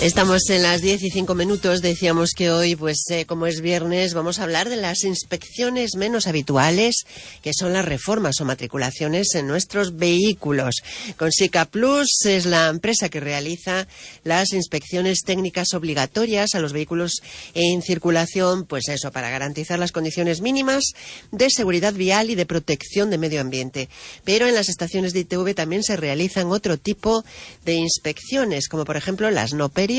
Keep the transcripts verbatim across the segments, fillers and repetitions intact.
Estamos en las diez y cinco minutos. Decíamos que hoy, pues eh, como es viernes, vamos a hablar de las inspecciones menos habituales, que son las reformas o matriculaciones en nuestros vehículos. Consica Plus es la empresa que realiza las inspecciones técnicas obligatorias a los vehículos en circulación, pues eso, para garantizar las condiciones mínimas de seguridad vial y de protección de medio ambiente. Pero en las estaciones de I T V también se realizan otro tipo de inspecciones, como por ejemplo las no periódicas,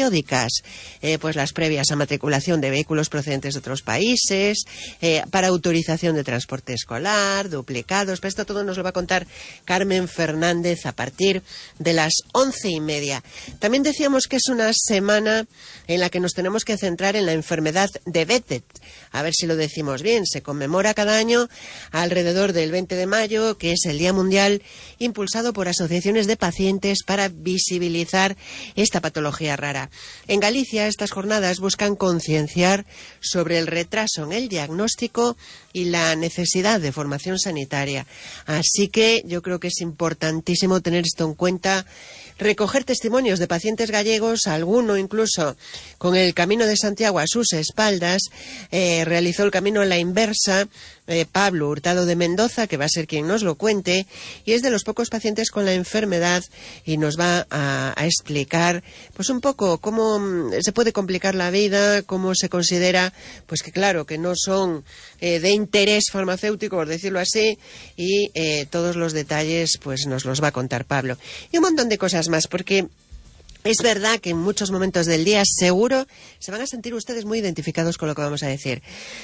eh, pues las previas a matriculación de vehículos procedentes de otros países, eh, para autorización de transporte escolar, duplicados. Pero esto todo nos lo va a contar Carmen Fernández a partir de las once y media. También decíamos que es una semana en la que nos tenemos que centrar en la enfermedad de Behçet. A ver si lo decimos bien. Se conmemora cada año alrededor del veinte de mayo, que es el Día Mundial impulsado por asociaciones de pacientes para visibilizar esta patología rara. En Galicia, estas jornadas buscan concienciar sobre el retraso en el diagnóstico y la necesidad de formación sanitaria. Así que yo creo que es importantísimo tener esto en cuenta, recoger testimonios de pacientes gallegos, alguno incluso con el Camino de Santiago a sus espaldas. Eh, realizó el camino a la inversa eh, Pablo Hurtado de Mendoza, que va a ser quien nos lo cuente, y es de los pocos pacientes con la enfermedad y nos va a, a explicar pues un poco cómo se puede complicar la vida, cómo se considera, pues que claro, que no son eh, de interés farmacéutico, por decirlo así, y eh, todos los detalles pues nos los va a contar Pablo. Y un montón de cosas más, porque es verdad que en muchos momentos del día seguro se van a sentir ustedes muy identificados con lo que vamos a decir.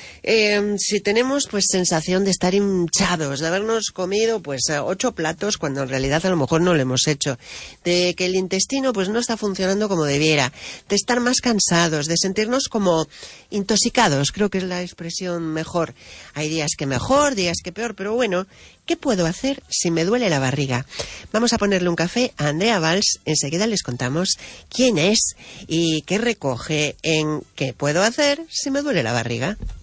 Eh, si tenemos pues sensación de estar hinchados, de habernos comido pues ocho platos cuando en realidad a lo mejor no lo hemos hecho, de que el intestino pues no está funcionando como debiera, de estar más cansados, de sentirnos como intoxicados, creo que es la expresión mejor. Hay días que mejor, días que peor, pero bueno, ¿qué puedo hacer si me duele la barriga? Vamos a ponerle un café a Andrea Valls, enseguida les contamos quién es y qué recoge en ¿qué puedo hacer si me duele la barriga?